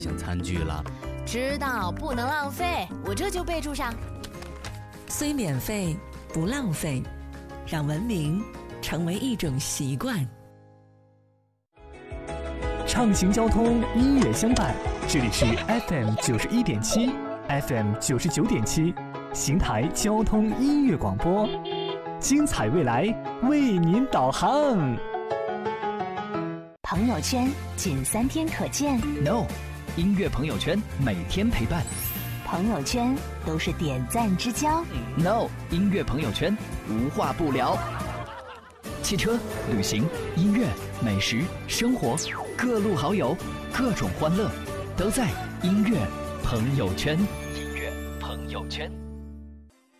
像餐具了。 知道不能浪费，我这就备注上。 虽免费不浪费，让文明成为一种习惯。 畅行交通，音乐相伴。这里是 FM 91.7 FM 99.7邢台交通音乐广播，精彩未来为您导航。 朋友圈仅3天可见 ，No， 音乐朋友圈每天陪伴。 朋友圈都是点赞之交 ，No， 音乐朋友圈无话不聊。汽车、旅行、音乐、美食、生活，各路好友，各种欢乐，都在音乐朋友圈。音乐朋友圈。